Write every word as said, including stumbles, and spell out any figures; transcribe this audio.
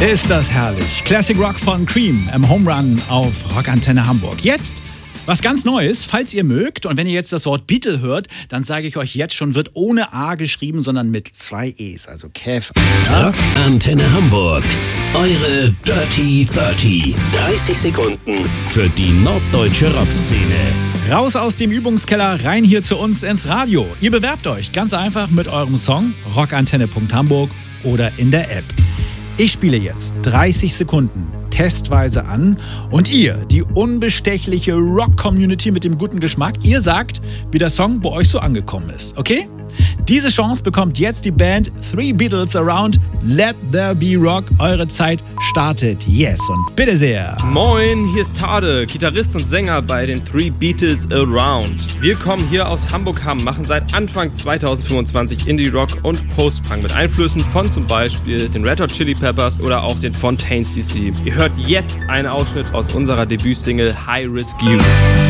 Ist das herrlich. Classic Rock von Cream im Home Run auf Rockantenne Hamburg. Jetzt was ganz Neues, falls ihr mögt. Und wenn ihr jetzt das Wort Beatle hört, dann sage ich euch jetzt schon, wird ohne A geschrieben, sondern mit zwei E's, also Kev. Ja? Rockantenne Hamburg. Eure Dirty dreißig. dreißig Sekunden für die norddeutsche Rockszene. Raus aus dem Übungskeller, rein hier zu uns ins Radio. Ihr bewerbt euch ganz einfach mit eurem Song rockantenne punkt hamburg oder in der App. Ich spiele jetzt dreißig Sekunden testweise an und ihr, die unbestechliche Rock-Community mit dem guten Geschmack, ihr sagt, wie der Song bei euch so angekommen ist, okay? Diese Chance bekommt jetzt die Band Three Beatles Around. Let There Be Rock. Eure Zeit startet. Yes und bitte sehr. Moin, hier ist Tade, Gitarrist und Sänger bei den Three Beatles Around. Wir kommen hier aus Hamburg-Hamm, machen seit Anfang zweitausendfünfundzwanzig Indie-Rock und Post-Punk mit Einflüssen von zum Beispiel den Red Hot Chili Peppers oder auch den Fontaines D C. Ihr hört jetzt einen Ausschnitt aus unserer Debütsingle High Risk You.